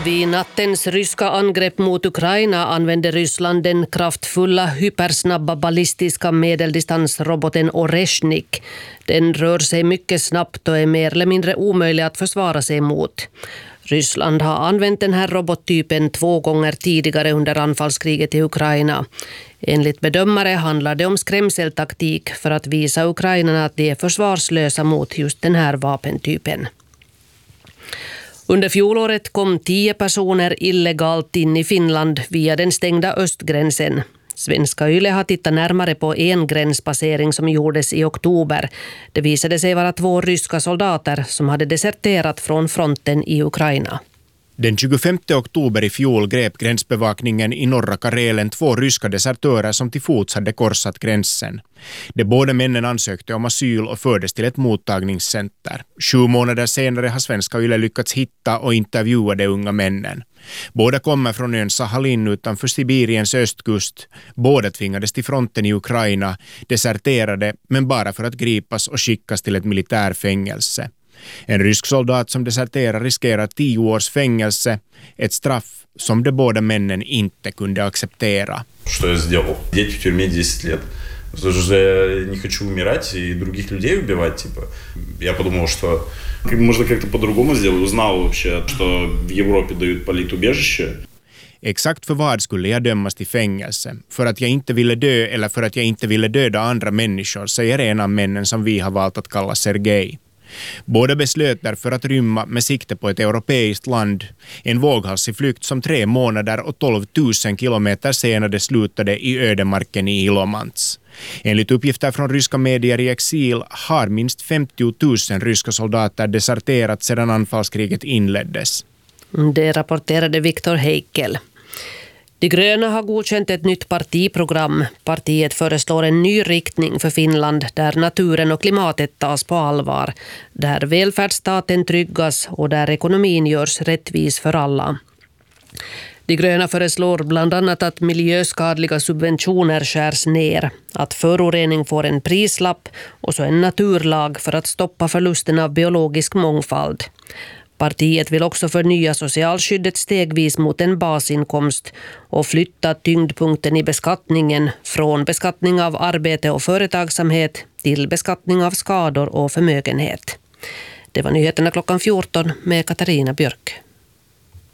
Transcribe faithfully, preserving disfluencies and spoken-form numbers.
Vid nattens ryska angrepp mot Ukraina använde Ryssland den kraftfulla hypersnabba ballistiska medeldistansroboten Oreshnik. Den rör sig mycket snabbt och är mer eller mindre omöjlig att försvara sig mot. Ryssland har använt den här robottypen två gånger tidigare under anfallskriget i Ukraina. Enligt bedömare handlar det om skrämseltaktik för att visa ukrainarna att de är försvarslösa mot just den här vapentypen. Under fjolåret kom tio personer illegalt in i Finland via den stängda östgränsen. Svenska Yle har tittat närmare på en gränspassering som gjordes i oktober. Det visade sig vara två ryska soldater som hade deserterat från fronten i Ukraina. Den tjugofemte oktober i fjol grep gränsbevakningen i norra Karelen två ryska desertörer som till fots hade korsat gränsen. De båda männen ansökte om asyl och fördes till ett mottagningscenter. Sju månader senare har Svenska Yle lyckats hitta och intervjua de unga männen. Båda kommer från ön Sahalin utanför Sibiriens östkust. Båda tvingades till fronten i Ukraina, deserterade men bara för att gripas och skickas till ett militärfängelse. En rysk soldat som deserterar riskerar tio års fängelse, ett straff som de båda männen inte kunde acceptera. Что я сделал? Сидеть в тюрьме десять лет. Потому что я не хочу умирать и других людей убивать, типа. Я подумал, что можно как-то по-другому сделать. Узнал вообще, что в Европе dают политубежище. Exakt för vad skulle jag dömas till fängelse? För att jag inte ville dö eller för att jag inte ville döda andra människor, säger en av männen som vi har valt att kalla Sergej. Båda beslöt därför att rymma med sikte på ett europeiskt land. En våghalsig flykt som tre månader och tolv tusen kilometer senare slutade i ödemarken i Ilomants. Enligt uppgifter från ryska medier i exil har minst femtio tusen ryska soldater deserterat sedan anfallskriget inleddes. Det rapporterade Viktor Heikel. De gröna har godkänt ett nytt partiprogram. Partiet föreslår en ny riktning för Finland där naturen och klimatet tas på allvar, där välfärdsstaten tryggas och där ekonomin görs rättvis för alla. De gröna föreslår bland annat att miljöskadliga subventioner skärs ner, att förorening får en prislapp och så en naturlag för att stoppa förlusten av biologisk mångfald. Partiet vill också förnya socialskyddet stegvis mot en basinkomst och flytta tyngdpunkten i beskattningen från beskattning av arbete och företagsamhet till beskattning av skador och förmögenhet. Det var nyheterna klockan fjorton med Katarina Björk.